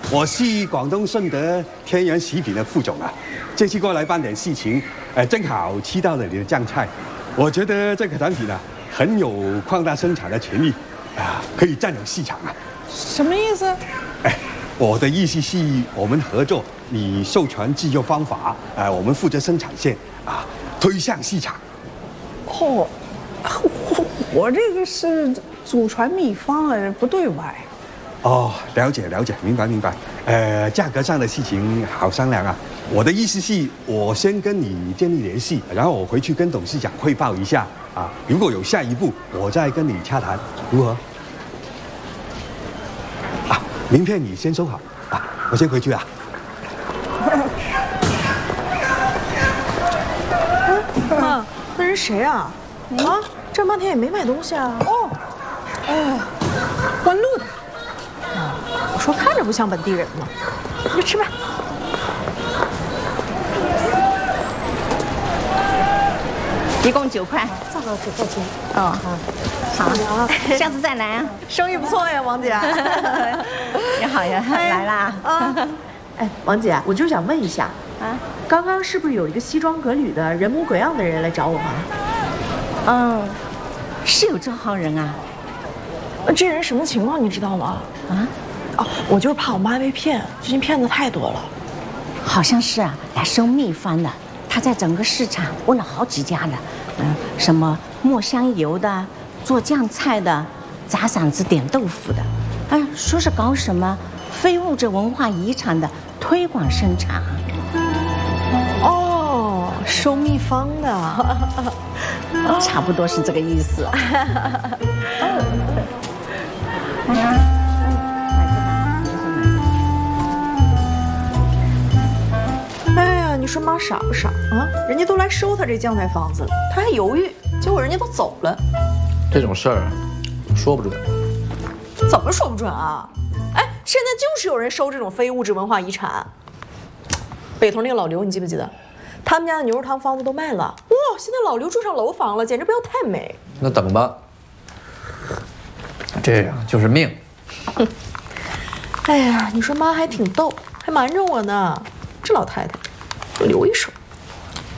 我是广东顺德天然喜品的副总啊，这次过来办点事情，正好吃到了你的酱菜，我觉得这个产品啊很有扩大生产的潜力，可以占有市场啊。 什么意思？ 我的意思是我们合作，你授权制作方法，我们负责生产线啊，推向市场。 哦，我这个是祖传秘方啊，不对外。 哦，了解，明白。价格上的事情好商量啊。我的意思是，我先跟你建立联系，然后我回去跟董事长汇报一下啊。如果有下一步，我再跟你洽谈，如何？啊，名片你先收好啊，我先回去啊。 妈，那人谁啊？啊，这半天也没买东西啊。 哦，关路的。 我说看着不像本地人嘛，你就吃吧。 一共9块。 这个9块钱。 哦，好，下次再来啊。 生意不错呀，王姐。 你好呀，来啦。 王姐，我就想问一下，刚刚是不是有一个西装革履的人模狗样的人来找我吗？ 是有这号人啊。 这人什么情况你知道吗？我就是怕我妈被骗，最近骗子太多了。 好像是啊，来收秘方的。他在整个市场问了好几家的，什么磨香油的、做酱菜的、砸嗓子点豆腐的，说是搞什么非物质文化遗产的推广生产。 哦，收秘方的， 差不多是这个意思。 你说妈傻不傻啊？人家都来收他这酱菜方子了，他还犹豫，结果人家都走了。 这种事儿说不准。 怎么说不准啊？现在就是有人收这种非物质文化遗产。北头那个老刘，你记不记得？他们家的牛肉汤方子都卖了，哇！现在老刘住上楼房了，简直不要太美。 那等吧，这样就是命。 哎呀，你说妈还挺逗，还瞒着我呢。这老太太。留一手。